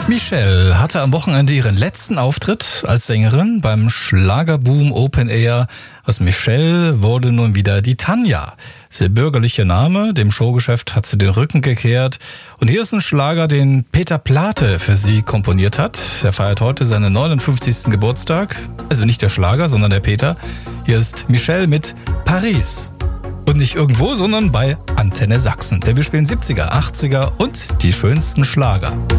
Michelle hatte am Wochenende ihren letzten Auftritt als Sängerin beim Schlagerboom Open Air. Aus Michelle wurde nun wieder die Tanja. Sehr bürgerlicher Name, dem Showgeschäft hat sie den Rücken gekehrt. Und hier ist ein Schlager, den Peter Plate für sie komponiert hat. Er feiert heute seinen 59. Geburtstag. Also nicht der Schlager, sondern der Peter. Hier ist Michelle mit Paris. Und nicht irgendwo, sondern bei Antenne Sachsen. Denn wir spielen 70er, 80er und die schönsten Schlager.